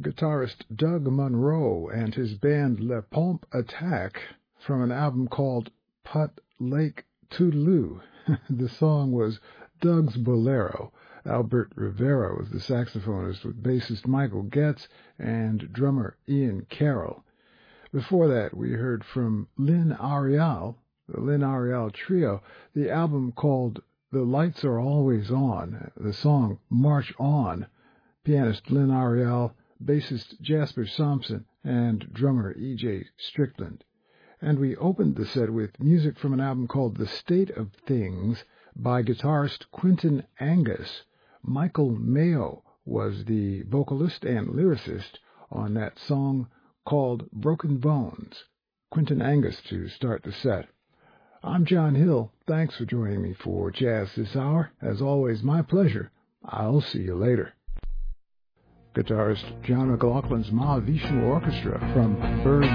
guitarist Doug Monroe and his band Le Pompe Attack from an album called Putt Lake Toodaloo. The song was Doug's Bolero. Albert Rivera was the saxophonist with bassist Michael Getz and drummer Ian Carroll. Before that, we heard from Lynn Arial, the Lynn Arial Trio, the album called The Lights Are Always On, the song March On, pianist Lynn Arial, bassist Jasper Sampson, and drummer E.J. Strickland. And we opened the set with music from an album called The State of Things by guitarist Quentin Angus. Michael Mayo was the vocalist and lyricist on that song called Broken Bones. Quentin Angus to start the set. I'm John Hill. Thanks for joining me for Jazz this hour. As always, my pleasure. I'll see you later. Guitarist John McLaughlin's Mahavishnu Orchestra from Bird